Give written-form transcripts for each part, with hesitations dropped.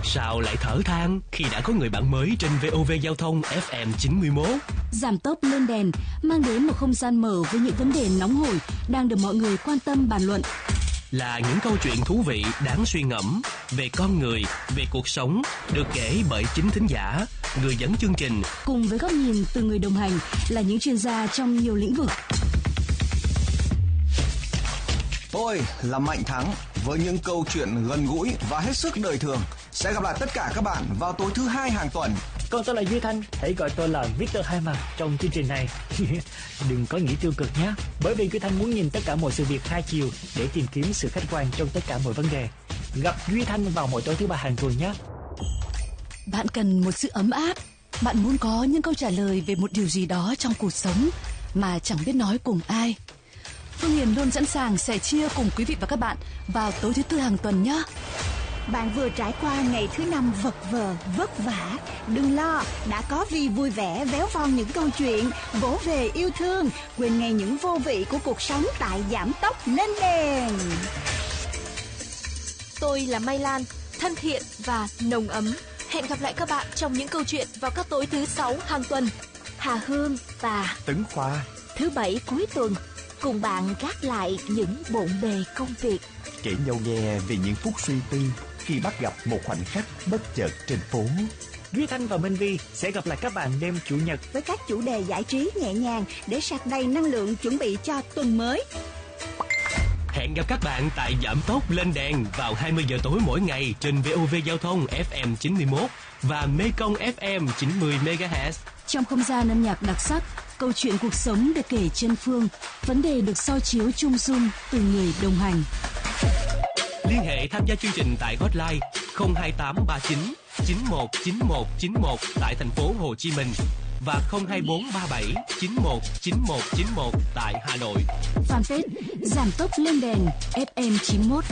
Sao lại thở than khi đã có người bạn mới trên VOV Giao thông FM 91? Giảm tốc lên đèn mang đến một không gian mở với những vấn đề nóng hổi đang được mọi người quan tâm bàn luận. Là những câu chuyện thú vị đáng suy ngẫm về con người, về cuộc sống, được kể bởi chính thính giả, người dẫn chương trình, cùng với góc nhìn từ người đồng hành là những chuyên gia trong nhiều lĩnh vực. Tôi là Mạnh Thắng với những câu chuyện gần gũi và hết sức đời thường. Sẽ gặp lại tất cả các bạn vào tối thứ hai hàng tuần. Còn tôi là Duy Thanh, hãy gọi tôi là Victor Hai Mặt trong chương trình này. Đừng có nghĩ tiêu cực nhé, bởi vì Duy Thanh muốn nhìn tất cả mọi sự việc hai chiều để tìm kiếm sự khách quan trong tất cả mọi vấn đề. Gặp Duy Thanh vào mỗi tối thứ ba hàng tuần nhé. Bạn cần một sự ấm áp, bạn muốn có những câu trả lời về một điều gì đó trong cuộc sống mà chẳng biết nói cùng ai. Phương Hiền luôn sẵn sàng sẻ chia cùng quý vị và các bạn vào tối thứ tư hàng tuần nhé. Bạn vừa trải qua ngày thứ năm vật vờ, vất vả. Đừng lo, đã có Vi vui vẻ véo von những câu chuyện, vỗ về yêu thương, quên ngay những vô vị của cuộc sống tại Giảm Tốc Lên Đèn. Tôi là Mai Lan, thân thiện và nồng ấm. Hẹn gặp lại các bạn trong những câu chuyện vào các tối thứ 6 hàng tuần. Hà Hương và Tấn Khoa, thứ bảy cuối tuần, cùng bạn gác lại những bộn bề công việc, kể nhau nghe về những phút suy tư khi bắt gặp một khoảnh khắc bất chợt trên phố. Duy Thanh và Minh Vi sẽ gặp lại các bạn đêm Chủ nhật với các chủ đề giải trí nhẹ nhàng để sạc đầy năng lượng chuẩn bị cho tuần mới. Hẹn gặp các bạn tại Giảm Tốc Lên Đèn vào 20 giờ tối mỗi ngày trên VOV Giao thông FM 91 và Mekong FM 90 MHz. Trong không gian âm nhạc đặc sắc, câu chuyện cuộc sống được kể trên phương, vấn đề được soi chiếu chung dung từ người đồng hành. Liên hệ tham gia chương trình tại hotline 02839 919191 tại thành phố Hồ Chí Minh và 02437 919191 tại Hà Nội. Fanpage Giảm Tốc Lên Đèn FM 91.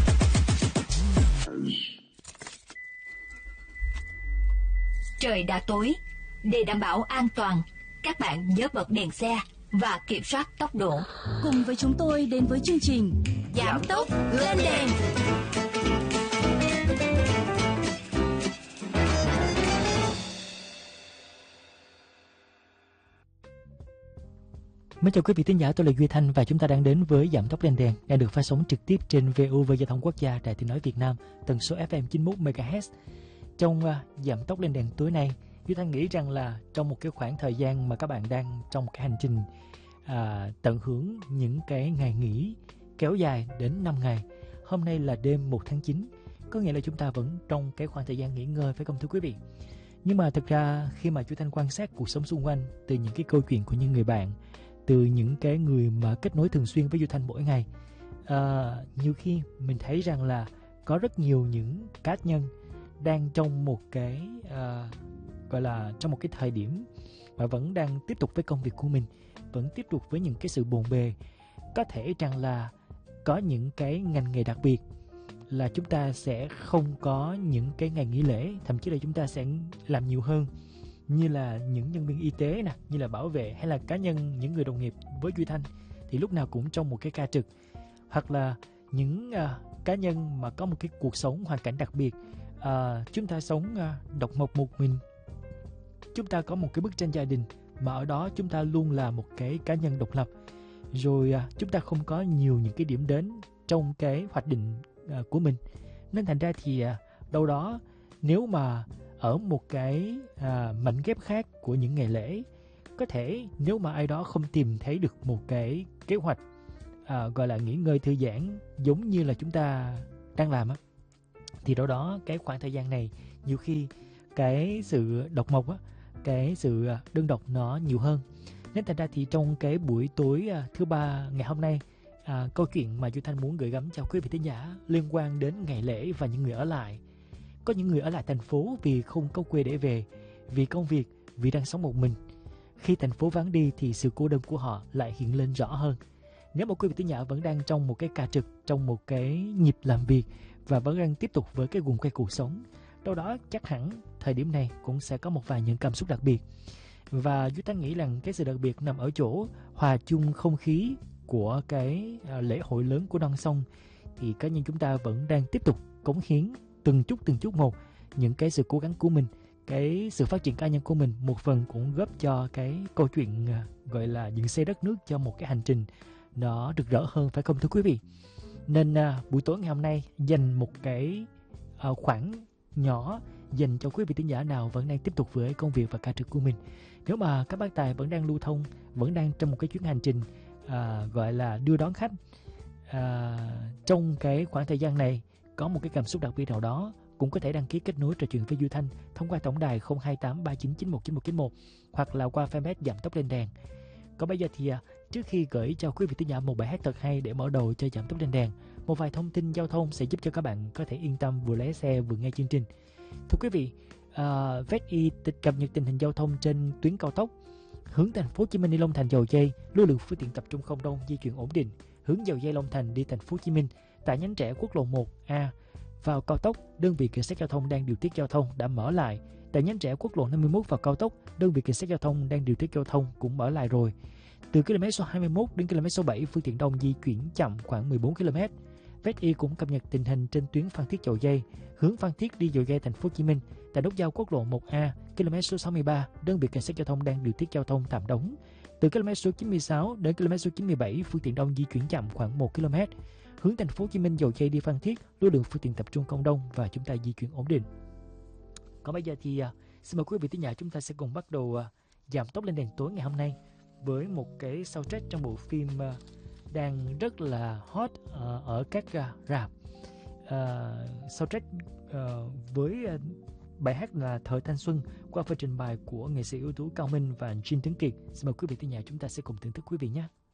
Trời đã tối, để đảm bảo an toàn, các bạn nhớ bật đèn xe và kiểm soát tốc độ. Cùng với chúng tôi đến với chương trình Giảm Tốc Lên Đèn. Mến chào quý vị thính giả, tôi là Duy Thanh và chúng ta đang đến với Giảm Tốc Lên Đèn đang được phát sóng trực tiếp trên VOV Giao thông Quốc gia, Đài Tiếng nói Việt Nam, tần số FM 91 MHz. Trong Giảm Tốc Lên Đèn tối nay, Duy Thanh nghĩ rằng là trong một cái khoảng thời gian mà các bạn đang trong một cái hành trình tận hưởng những cái ngày nghỉ kéo dài đến 5 ngày. Hôm nay là đêm 1 tháng 9, có nghĩa là chúng ta vẫn trong cái khoảng thời gian nghỉ ngơi, phải không thưa quý vị? Nhưng mà thực ra khi mà Duy Thanh quan sát cuộc sống xung quanh, từ những cái câu chuyện của những người bạn, từ những cái người mà kết nối thường xuyên với Duy Thanh mỗi ngày, nhiều khi mình thấy rằng là có rất nhiều những cá nhân đang trong một cái gọi là trong một cái thời điểm mà vẫn đang tiếp tục với công việc của mình, vẫn tiếp tục với những cái sự bộn bề. Có thể rằng là có những cái ngành nghề đặc biệt là chúng ta sẽ không có những cái ngày nghỉ lễ, thậm chí là chúng ta sẽ làm nhiều hơn, như là những nhân viên y tế nè, như là bảo vệ, hay là cá nhân, những người đồng nghiệp với Duy Thanh thì lúc nào cũng trong một cái ca trực, hoặc là những cá nhân mà có một cái cuộc sống hoàn cảnh đặc biệt. Chúng ta sống độc mộc một mình, chúng ta có một cái bức tranh gia đình mà ở đó chúng ta luôn là một cái cá nhân độc lập, rồi chúng ta không có nhiều những cái điểm đến trong cái hoạch định của mình, nên thành ra thì đâu đó nếu mà ở một cái mảnh ghép khác của những ngày lễ, có thể nếu mà ai đó không tìm thấy được một cái kế hoạch gọi là nghỉ ngơi thư giãn giống như là chúng ta đang làm á, thì đâu đó cái khoảng thời gian này nhiều khi cái sự độc mộc á, cái sự đơn độc nó nhiều hơn. Nên thành ra thì trong cái buổi tối thứ ba ngày hôm nay, câu chuyện mà Duy Thanh muốn gửi gắm cho quý vị thính giả liên quan đến ngày lễ và những người ở lại. Có những người ở lại thành phố vì không có quê để về, vì công việc, vì đang sống một mình. Khi thành phố vắng đi thì sự cô đơn của họ lại hiện lên rõ hơn. Nếu mà quý vị thính giả vẫn đang trong một cái ca trực, trong một cái nhịp làm việc và vẫn đang tiếp tục với cái guồng quay cuộc sống, đâu đó chắc hẳn thời điểm này cũng sẽ có một vài những cảm xúc đặc biệt. Và Duy Thanh nghĩ rằng cái sự đặc biệt nằm ở chỗ hòa chung không khí của cái lễ hội lớn của non sông, thì cá nhân chúng ta vẫn đang tiếp tục cống hiến từng chút một những cái sự cố gắng của mình, cái sự phát triển cá nhân của mình một phần cũng góp cho cái câu chuyện gọi là dựng xây đất nước cho một cái hành trình nó rực rỡ hơn, phải không thưa quý vị? Nên buổi tối ngày hôm nay dành một cái khoảng nhỏ dành cho quý vị thính giả nào vẫn đang tiếp tục với công việc và ca trực của mình. Nếu mà các bác tài vẫn đang lưu thông, vẫn đang trong một cái chuyến hành trình gọi là đưa đón khách, trong cái khoảng thời gian này có một cái cảm xúc đặc biệt nào đó, cũng có thể đăng ký kết nối trò chuyện với Duy Thanh thông qua tổng đài 02839919191 hoặc là qua fanpage Giảm Tốc Lên Đèn. Còn bây giờ thì trước khi gửi cho quý vị thính giả một bài hát thật hay để mở đầu cho Giảm Tốc Lên Đèn, một vài thông tin giao thông sẽ giúp cho các bạn có thể yên tâm vừa lái xe vừa nghe chương trình. Thưa quý vị, VETY cập nhật tình hình giao thông trên tuyến cao tốc hướng thành phố Hồ Chí Minh đi Long Thành Dầu Giây, lưu lượng phương tiện tập trung không đông, di chuyển ổn định. Hướng Dầu Giây Long Thành đi thành phố Hồ Chí Minh tại nhánh rẽ quốc lộ 1A vào cao tốc, đơn vị cảnh sát giao thông đang điều tiết giao thông đã mở lại. Tại nhánh rẽ quốc lộ 51 vào cao tốc, đơn vị cảnh sát giao thông đang điều tiết giao thông cũng mở lại rồi. Từ km số 21 đến km số 7, phương tiện đông di chuyển chậm khoảng 14 km. VETY cũng cập nhật tình hình trên tuyến Phan Thiết Dầu Giây, hướng Phan Thiết đi Dầu Giây thành phố Hồ Chí Minh tại nút giao quốc lộ 1A, km số 63, đơn vị cảnh sát giao thông đang điều tiết giao thông tạm đóng. Từ km số 96 đến km số 97, phương tiện đông di chuyển chậm khoảng 1 km. Hướng thành phố Hồ Chí Minh Dầu Giây đi Phan Thiết, lưu lượng phương tiện tập trung không đông và chúng ta di chuyển ổn định. Còn bây giờ thì xin mời quý vị thính giả chúng ta sẽ cùng bắt đầu giảm tốc lên đèn tối ngày hôm nay với một cái soundtrack trong bộ phim đang rất là hot ở các rạp. Soundtrack với bài hát là Thời Thanh Xuân qua phần trình bày của nghệ sĩ ưu tú Cao Minh và Jin Tuấn Kiệt. Xin mời quý vị thính giả chúng ta sẽ cùng thưởng thức quý vị nhé.